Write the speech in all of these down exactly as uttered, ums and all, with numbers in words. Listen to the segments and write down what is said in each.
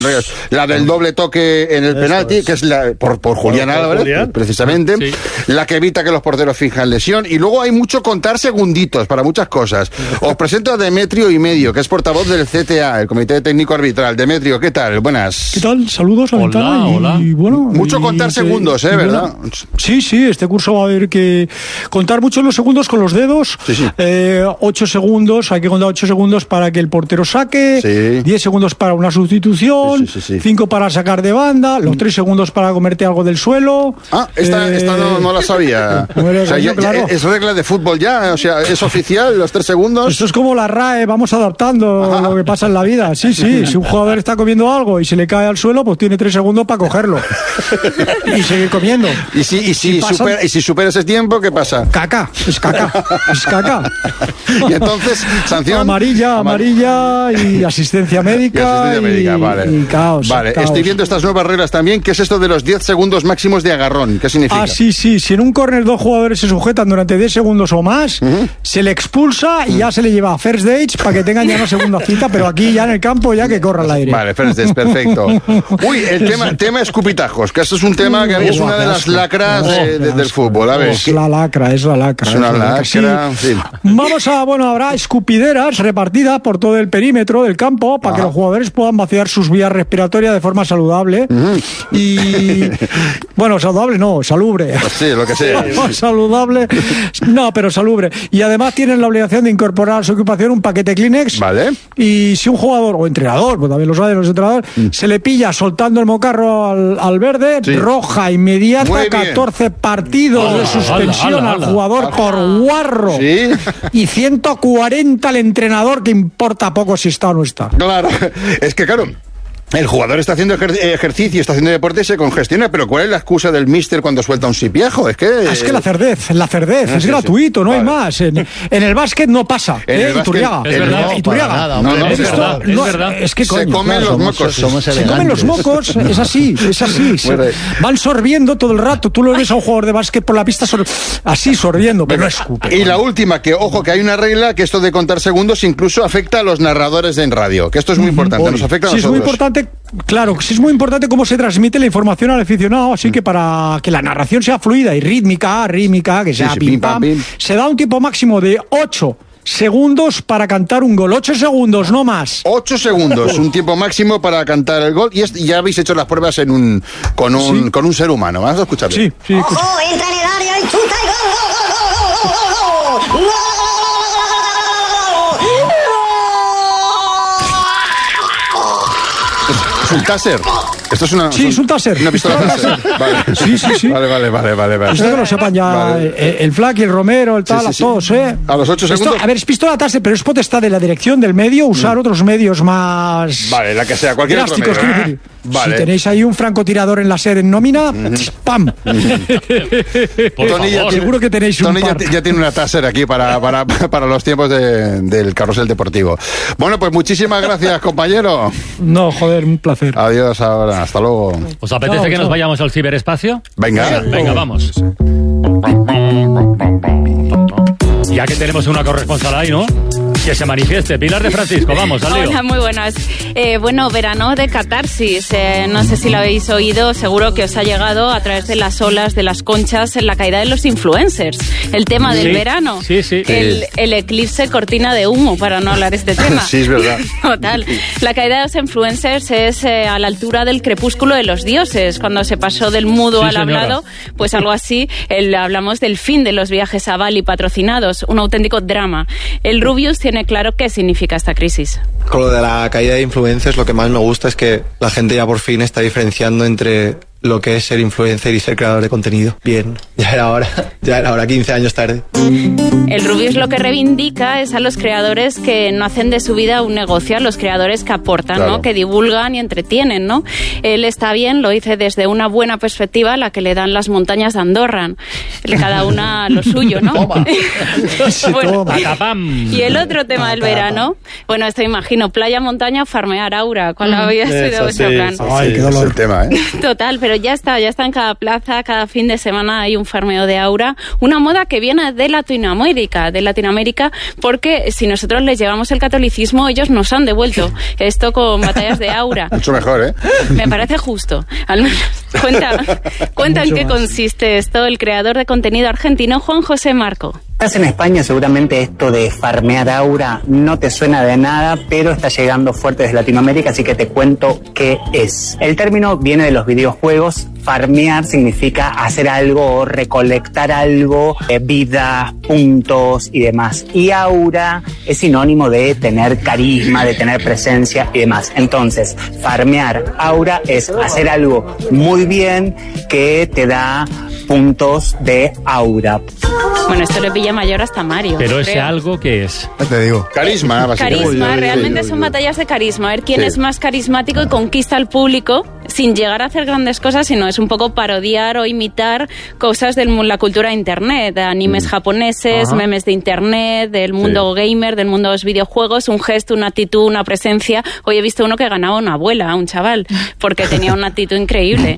La del doble toque en el Eso penalti, es. que es la por, por Julián por, por Álvarez, Julián. precisamente, sí. la que evita que los porteros finjan lesión. Y luego hay mucho contar segunditos para muchas cosas. Os presento a Demetrio y Medio, que es portavoz del C T A, el Comité Técnico Arbitral. Demetrio, ¿qué tal? Buenas. ¿Qué tal? Saludos a la Hola, y, hola. Y, bueno, mucho y, contar y, segundos, ¿eh? Y, ¿Verdad? Bueno, sí, sí, este curso va a haber que contar mucho los segundos con los dedos. Sí, sí. Eh, ocho segundos, hay que contar ocho segundos para que el portero saque, sí. diez segundos para una sustitución, sí, sí, sí, sí. cinco para sacar de banda, los tres segundos para comerte algo del suelo. Ah, esta, eh... esta no, no la sabía. Bueno, o sea, ya, claro. ya es regla de fútbol ya, o sea, es oficial, los tres segundos. Esto es como la R A E, vamos adaptando Ajá. lo que pasa en la vida. Sí, sí, si un jugador está comiendo algo y se le cae al suelo, pues tiene tres segundos para cogerlo y seguir comiendo. ¿Y si, y si, si pasan... supera, y si supera ese tiempo, qué pasa? Caca, es caca, es caca. Y entonces, sanción. Amarilla, amarilla y asistencia médica. Y asistencia médica, y, vale. Y caos. Vale, caos. Estoy viendo estas nuevas reglas también. ¿Qué es esto de los diez segundos máximos de agarrón? ¿Qué significa? Ah, sí, sí. Si en un córner dos jugadores se sujetan durante diez segundos o más, uh-huh. se le expulsa y uh-huh. ya se le lleva a first dates para que tengan ya una segunda cita, pero aquí ya en el campo ya que corra al aire. Vale, first dates, perfecto. Uy, el tema, tema escupitajos, que esto es un tema que es una de las lacras de, de, del fútbol. A ver, es la lacra, es la lacra. Es una es la lacra. lacra. Sí. Vamos a, bueno, habrá escupideras repartidas por todo el perímetro del campo para ah. que los jugadores puedan vaciar sus vías respiratorias de forma saludable. Uh-huh. Y, bueno, saludable no, salubre. Sí, lo que sea. No, saludable, no, pero salubre. Y además tienen la obligación de incorporar a su ocupación un paquete Kleenex. Vale. Y si un jugador, o entrenador, pues también lo saben los entrenadores, mm. se le pilla soltando el mocarro al, al verde, sí. roja inmediata, catorce partidos oh, de suspensión ala, ala, ala. al jugador ala. por guarro. ¿Sí? Y ciento cuarenta al entrenador, que importa poco si está o no está. Claro, es que claro... El jugador está haciendo ejer- ejercicio, está haciendo deporte y se congestiona, pero ¿cuál es la excusa del míster cuando suelta un sipiejo? Es que... Ah, es que la cerdez, la cerdez, ah, es sí, gratuito, sí. no vale. hay más. En, en el básquet no pasa, en ¿eh? el Iturriaga. Es verdad, no, Iturriaga. Nada, no, no, es, es, esto, verdad, no, es verdad. Es que coño, se comen claro, los somos, mocos. Somos se comen los mocos, es así, es así. Se, van sorbiendo todo el rato. Tú lo ves a un jugador de básquet por la pista sor, así sorbiendo, pero no escupe. Y la última, que ojo, que hay una regla que esto de contar segundos incluso afecta a los narradores en radio, que esto es muy importante, Uy, nos afecta a sí, nosotros. Es muy importante, claro, sí es muy importante cómo se transmite la información al aficionado, así que para que la narración sea fluida y rítmica, rítmica, que sea sí, sí, pim, pim, pam, pam, pim. se da un tiempo máximo de ocho segundos para cantar un gol. ocho segundos, no más. ocho segundos, un tiempo máximo para cantar el gol. Y es, ya habéis hecho las pruebas en un con un, sí. con un ser humano. Vamos a escucharlo. Sí, sí. Ojo, entra en el área y chuta y gol, gol, gol, gol, gol, gol. Es un taser. Esto es una... Sí, es un taser. Una pistola taser. Vale. Sí, sí, sí. Vale, vale, vale, vale. vale. Esto que lo sepan ya vale. el, el Flack y el Romero, el tal, sí, sí, sí. a todos, ¿eh? A los ocho segundos... Esto, a ver, es pistola taser, pero es potestad de la dirección del medio usar mm. otros medios más... Vale, la que sea, cualquier drásticos, otro medio. Decir, vale. Si tenéis ahí un francotirador en láser en nómina, mm-hmm. ¡pam! Tony ya seguro que tenéis un Tony par. Ya, ya tiene una taser aquí para, para, para los tiempos de, del carrusel deportivo. Bueno, pues muchísimas gracias, compañero. No, joder, un placer. Adiós ahora, hasta luego. ¿Os apetece chao, que chao. nos vayamos al ciberespacio? Venga. Venga, vamos. Ya que tenemos una corresponsal ahí, ¿no? Que se manifieste. Pilar de Francisco, vamos, al lío. Hola, muy buenas. Eh, bueno, verano de catarsis. Eh, no sé si lo habéis oído, seguro que os ha llegado a través de las olas, de las conchas, en la caída de los influencers. El tema del sí, verano. Sí, sí. El, el eclipse cortina de humo, para no hablar de este tema. Sí, es verdad. Total. La caída de los influencers es eh, a la altura del crepúsculo de los dioses. Cuando se pasó del mudo sí, al señora. hablado, pues algo así. El, hablamos del fin de los viajes a Bali patrocinados. Un auténtico drama. El Rubius tiene claro qué significa esta crisis. Con lo de la caída de influencers, lo que más me gusta es que la gente ya por fin está diferenciando entre lo que es ser influencer y ser creador de contenido. Bien, ya era hora, ya era hora, quince años tarde. El Rubius lo que reivindica es a los creadores que no hacen de su vida un negocio, a los creadores que aportan, claro. ¿no? Que divulgan y entretienen, ¿no? Él está bien, lo dice desde una buena perspectiva, la que le dan las montañas de Andorra. Cada una lo suyo, ¿no? Toma. Bueno, Patapam. y el otro tema del verano, bueno, esto imagino, playa, montaña, farmear, Aura. ¿Cuál había sido vuestro plan? Ay, qué dolor. Es el tema, ¿eh? Total, pero pero ya está, ya está en cada plaza, cada fin de semana hay un farmeo de aura, una moda que viene de Latinoamérica, de Latinoamérica, porque si nosotros les llevamos el catolicismo, ellos nos han devuelto esto con batallas de aura. Mucho mejor, ¿eh? Me parece justo, al menos. Cuenta, cuenta en qué más consiste esto el creador de contenido argentino Juan José Marco. Estás en España, seguramente esto de farmear aura no te suena de nada, pero está llegando fuerte desde Latinoamérica, así que te cuento qué es. El término viene de los videojuegos. Farmear significa hacer algo o recolectar algo, eh, vidas, puntos y demás. Y aura es sinónimo de tener carisma, de tener presencia y demás. Entonces, farmear aura es hacer algo muy bien que te da puntos de aura. Bueno, esto le pilla mayor hasta Mario. Pero ese creo. algo que es. Te digo. Carisma, básicamente. Carisma, realmente son batallas de carisma. A ver quién sí. es más carismático y conquista al público sin llegar a hacer grandes cosas, sino es un poco parodiar o imitar cosas de la cultura de internet, de animes mm. japoneses, Ajá. memes de internet, del mundo sí. gamer, del mundo de los videojuegos, un gesto, una actitud, una presencia. Hoy he visto uno que ganaba una abuela, un chaval, porque tenía una actitud increíble.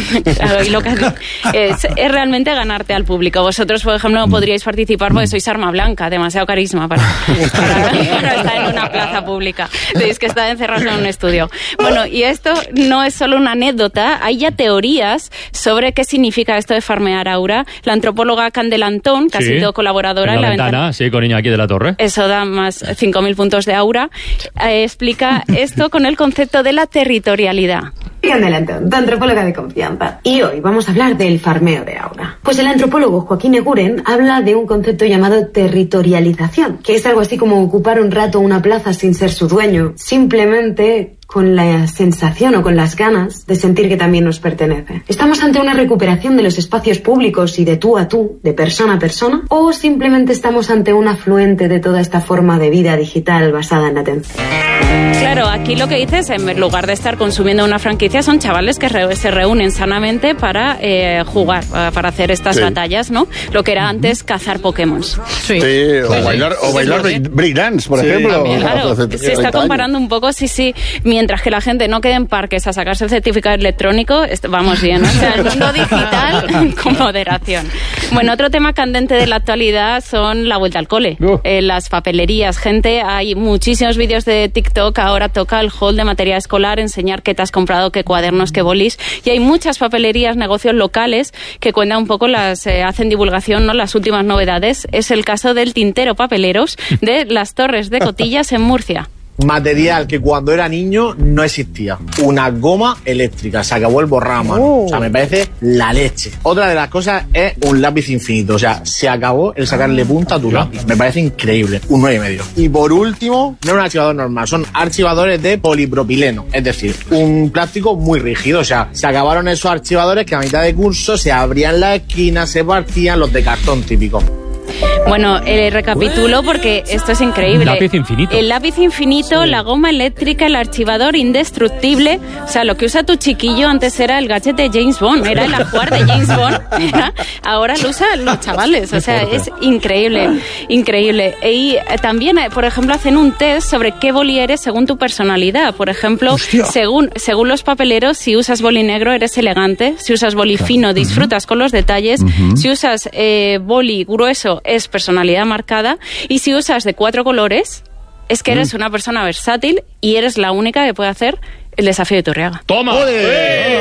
y lo que es, es realmente ganarte al público. Vosotros, por ejemplo, no podríais participar porque sois arma blanca, demasiado carisma para, para, para estar en una plaza pública. Tenéis que estar encerrados en un estudio. Bueno, y esto no es solo una anécdota, hay ya teorías sobre qué significa esto de farmear aura. La antropóloga Candela Antón, que sí, ha sido colaboradora en la, en la ventana, ventana, sí, con Iñaki de la Torre. Eso da más cinco mil puntos de aura. Eh, explica esto con el concepto de la territorialidad. Candela Antón, tu antropóloga de confianza. Y hoy vamos a hablar del farmeo de aura. Pues el antropólogo Joaquín Eguren habla de un concepto llamado territorialización, que es algo así como ocupar un rato una plaza sin ser su dueño, simplemente con la sensación o con las ganas de sentir que también nos pertenece. ¿Estamos ante una recuperación de los espacios públicos y de tú a tú, de persona a persona? ¿O simplemente estamos ante un afluente de toda esta forma de vida digital basada en la atención? Claro, aquí lo que dices, en lugar de estar consumiendo una franquicia, son chavales que re- se reúnen sanamente para eh, jugar, para hacer estas sí. batallas, ¿no? Lo que era antes cazar Pokémon. Sí, sí o claro. bailar, o bailar sí, break, breakdance, por sí, ejemplo. También, claro, se está comparando un poco, sí, sí, mientras que la gente no quede en parques a sacarse el certificado electrónico, vamos bien, ¿no? O sea, el mundo digital con moderación. Bueno, otro tema candente de la actualidad son la vuelta al cole, uh. eh, las papelerías. Gente, hay muchísimos vídeos de TikTok, ahora toca el haul de material escolar, enseñar qué te has comprado, qué cuadernos, qué bolis, y hay muchas papelerías, negocios locales que cuentan un poco, las eh, hacen divulgación, ¿no? Las últimas novedades. Es el caso del Tintero Papeleros de Las Torres de Cotillas en Murcia. Material que cuando era niño no existía. Una goma eléctrica. Se acabó el borrama. Oh. O sea, me parece la leche. Otra de las cosas es un lápiz infinito. O sea, se acabó el sacarle punta a tu lápiz. Me parece increíble. Un nueve y medio. Y por último, no es un archivador normal. Son archivadores de polipropileno. Es decir, un plástico muy rígido. O sea, se acabaron esos archivadores que a mitad de curso se abrían las esquinas, se partían, los de cartón típico. Bueno, eh, recapitulo porque esto es increíble. Lápiz infinito. El lápiz infinito, sí. La goma eléctrica, el archivador indestructible. O sea, lo que usa tu chiquillo antes era el gadget de James Bond, era el ajuar de James Bond. Era, ahora lo usan los chavales. O sea, es increíble, increíble. Y eh, también, eh, por ejemplo, hacen un test sobre qué boli eres según tu personalidad. Por ejemplo, según según los papeleros, si usas boli negro eres elegante, si usas boli fino disfrutas uh-huh. con los detalles, uh-huh. si usas eh, boli grueso es personalidad marcada, y si usas de cuatro colores es que eres mm. una persona versátil y eres la única que puede hacer el desafío de Turriaga. ¡Toma! ¡Eh!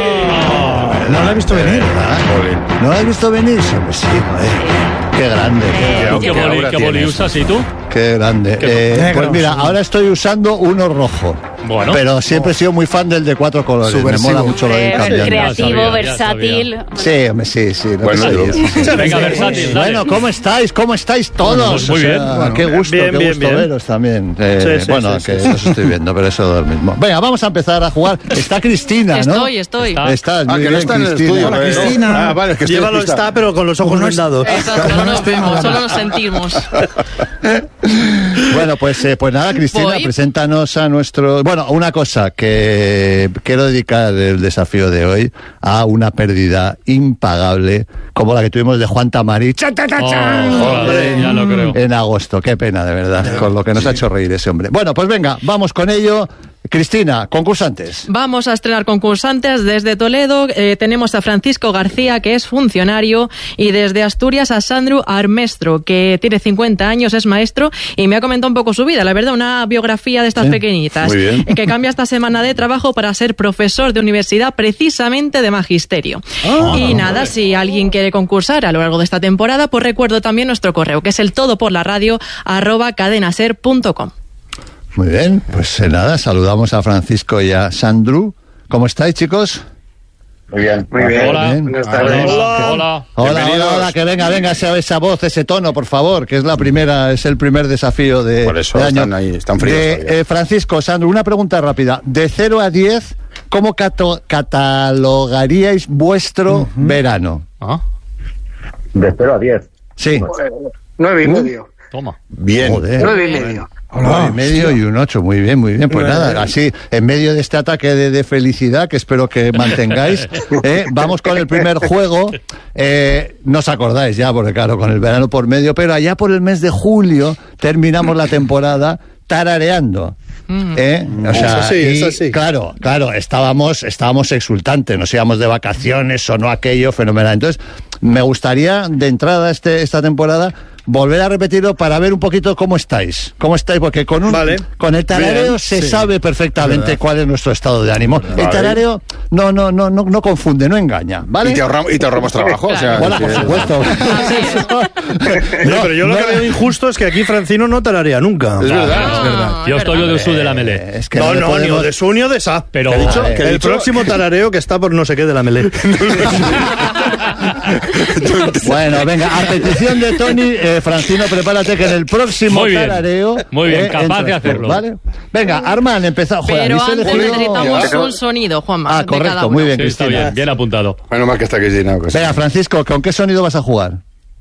No, no lo he visto venir, ¿verdad? No lo he visto venir, pues sí, joder. Qué grande. Eh, ¿Qué, qué, boli, ¿qué boli usas y tú? Qué grande. Qué eh, pues mira, ahora estoy usando uno rojo. Bueno. Pero siempre he sido muy fan del de cuatro colores. Subversivo. Me mola mucho lo de ir cambiando. Creativo, sabía, versátil. Sí, hombre, sí, sí. Bueno, venga, versátil. Bueno, ¿cómo estáis? ¿Cómo estáis todos? Muy bien. O sea, bueno, qué gusto, bien, qué bien, gusto bien. veros también. Eh, sí, sí, bueno, sí, que sí, eso estoy viendo, pero eso es lo mismo. Venga, vamos a empezar a jugar. Está Cristina, ¿no? Estoy, estoy. Está. Estás, ah, muy que bien, no está en el Cristina. estudio. Hola, ¿no? Cristina. Ah, vale, es que Llévalo está, pero con los ojos vendados. Exacto, no nos vemos, solo nos sentimos. Bueno, pues, eh, pues nada, Cristina, ¿Voy? preséntanos a nuestro... Bueno, una cosa, que quiero dedicar el desafío de hoy a una pérdida impagable, como la que tuvimos de Juan Tamari. ¡Chan, chan, chan! Oh, en, ya lo creo. En agosto, qué pena, de verdad, con lo que nos ha hecho reír ese hombre. Bueno, pues venga, vamos con ello. Cristina, concursantes. Vamos a estrenar concursantes desde Toledo. Eh, tenemos a Francisco García, que es funcionario, y desde Asturias a Sandro Armestro, que tiene cincuenta años, es maestro, y me ha comentado un poco su vida, la verdad, una biografía de estas sí, pequeñitas. Muy bien. Que cambia esta semana de trabajo para ser profesor de universidad, precisamente de magisterio. Ah, y nada, si alguien quiere concursar a lo largo de esta temporada, pues recuerdo también nuestro correo, que es el todo por la radio arroba cadenaser punto com. Muy bien, pues eh, nada, saludamos a Francisco y a Sandro. ¿Cómo estáis, chicos? Muy bien, muy bien. Hola, bien. buenas tardes. Hola, hola. Hola, hola, hola, que venga, venga esa, esa voz, ese tono, por favor, que es la primera, es el primer desafío de, por eso de año. Están ahí, están fríos. De, eh, Francisco, Sandro, una pregunta rápida. De cero a diez, ¿cómo cato- catalogaríais vuestro uh-huh. verano? ¿Ah? De cero a diez. Sí. Nueve y medio. Toma. Bien. Joder. Nueve y medio. Nueve y medio y un ocho, muy bien, muy bien. Pues nada, así, en medio de este ataque de, de felicidad, que espero que mantengáis, eh, vamos con el primer juego. Eh, no os acordáis ya, porque claro, con el verano por medio, pero allá por el mes de julio terminamos la temporada tarareando. ¿Eh? O sea, eso sí, y, eso sí. Claro, claro, estábamos, estábamos exultantes, nos íbamos de vacaciones, sonó aquello fenomenal. Entonces, me gustaría de entrada este, esta temporada volver a repetirlo para ver un poquito cómo estáis. ¿Cómo estáis? Porque con un vale. con el tarareo Bien, se sí. sabe perfectamente ¿verdad? cuál es nuestro estado de ánimo. Vale. El tarareo no, no, no, no, no confunde, no engaña, ¿vale? Y te ahorramos, y te ahorramos trabajo. O sea, Bueno, por que- supuesto. No, pero yo lo que veo injusto es que aquí Francino no tararea nunca. Es verdad. Es verdad. Yo estoy yo del sur de la Melé. Es que No, le no, podemos- ni o de su ni o de sa. Pero- ¿Qué ha dicho? Vale. Que el próximo tarareo que está por no sé qué de la melé. Bueno, venga, a petición de Tony, eh, Francino, prepárate que en el próximo Muy bien. tarareo... Muy bien, eh, capaz entras de tú, hacerlo. ¿vale? Venga, Armand, empezamos. Pero antes necesitamos un sonido, Juanma, Ah, de cada correcto, uno. muy bien, Sí, está Cristina. bien, bien apuntado. Menos mal que está Cristina. Pues. Venga, Francisco, ¿con qué sonido vas a jugar?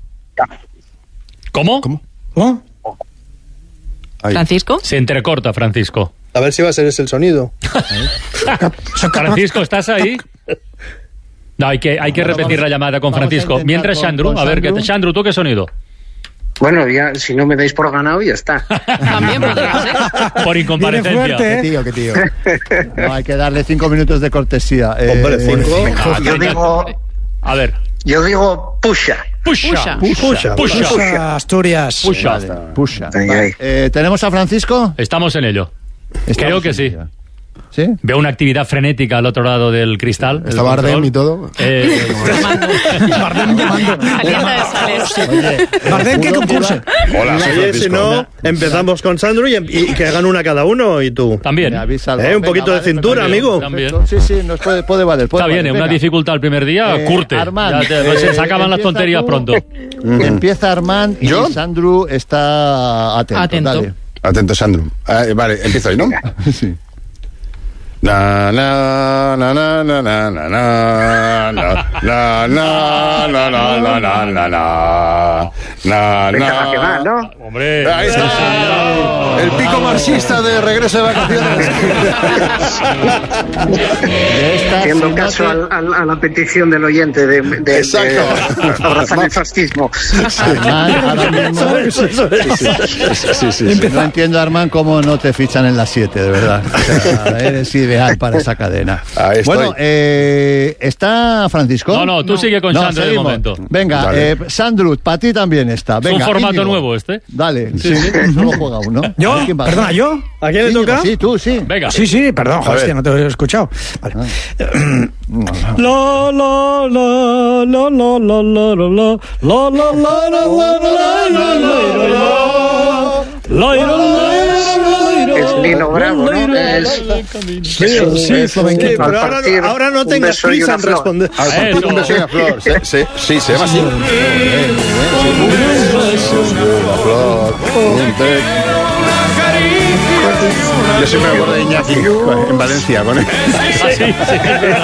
¿Cómo? ¿Cómo? ¿Oh? Ay. Francisco. Se entrecorta, Francisco. A ver si va a ser ese el sonido. Francisco, ¿estás ahí? No, hay que, hay que Vamos- repetir la llamada con vamos a Francisco. intentar Mientras, con- Sandro, con a ver, Sandro. ¿qué- Sandro, ¿tú qué sonido? Bueno, ya, si no me dais por ganado, ya está. También podrá ser. Por Viene incomparecencia. fuerte, ¿eh? tío, qué tío. No, hay que darle cinco minutos de cortesía. Eh, Hombre, cinco. Ah, Yo venga. digo, A ver. yo digo pusha. Pusha. Pusha. Pusha. Pusha, Asturias. Pusha. Vale, pusha. Ay, Vale. ay. Eh, ¿Tenemos a Francisco? Estamos en ello. Estamos Creo que en sí. ella. ¿Sí? Veo una actividad frenética al otro lado del cristal. Está el Bardem control. y todo. Eh, Bardem llamando. Calienta de sales. Bardem, que concurse. Hola, soy Oye, Francisco. si no, empezamos con Sandro y, y que hagan una cada uno y tú. también. Me avisa algo. Eh, un Venga, poquito de vale, cintura, también, amigo. también. Sí, sí, nos puede, puede valer. Puede Está bien, valer. una Venga. dificultad el primer día, Eh, curte. Armand, Ya te- no eh, se acaban las empieza tonterías tú. pronto. Empieza Armand y ¿Yo? Sandro está atento. Atento. Dale. Atento, Sandro. Ah, eh, vale, empiezo ahí, ¿no? Sí. Na na na na na na na na na na na na na na na na na na Venga, la que va, ¿no? Hombre. Ahí está. El pico marxista de regreso de vacaciones. De esta, Haciendo si no caso te- al- al- a la petición del oyente de, de, de, Exacto. de abrazar el fascismo. Armand, ahora mismo- Sí, sí, sí. No entiendo, Armand, cómo no te fichan en las siete, de verdad. O sea, eres ideal para esa cadena. Ahí estoy. Bueno, eh, ¿está Francisco? No, no, tú sigue con No, Sandro de seguimos. momento. Venga, Vale. eh, Sandro, para ti también está. Es Venga, un formato Íñigo. nuevo este. Dale, sí, solo juega uno. ¿Yo? A ver quién va. Perdona, ¿yo? ¿A quién le Íñigo, toca? Sí, tú, sí. Venga. Sí, sí, perdón, ver. hostia, no te he escuchado. Vale. La, la, la, la, la, la, la, la, la, la, la, la, la, la, la, la, la, la, Es Nino Bravo, ¿no? Es, Sí, sí, flamenquito. Pero ahora, partir ahora no un tengas beso y prisa una en flor. responder. Al partir un beso y una flor. Sí, sí, sí, se llama así. Un flor, un té. Yo siempre me acuerdo de Iñaki en Valencia con él. Ah, sí, sí, es verdad.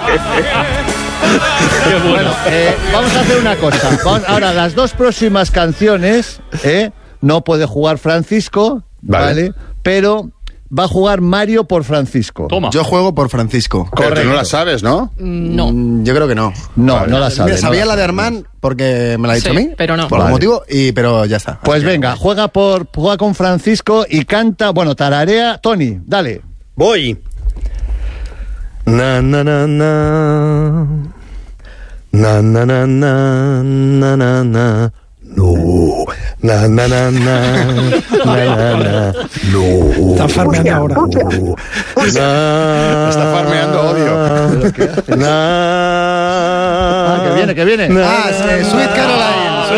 Qué bueno. Bueno, eh, vamos a hacer una cosa. Vamos- ahora, las dos próximas canciones, eh, no puede jugar Francisco, Vale. ¿vale? Pero va a jugar Mario por Francisco. Toma. Yo juego por Francisco. Pero tú no la sabes, ¿no? No. Mm, Yo creo que no. No, no la sabe. Mira, no sabía la la de sabe. Armand porque me la ha dicho Sí, a mí. pero no. Por Vale. algún motivo, y, pero ya está. Pues Así que- venga, juega por juega con Francisco y canta, bueno, tararea, Tony, dale. Voy. Na, na, na, na. Na, na, na, na, na, na, na. No. Na, na, na, na. Na, na, na. No. Está farmeando ahora. No. Na, Está farmeando odio. Ah, que viene, que viene. Ah, sí, Sweet Caroline.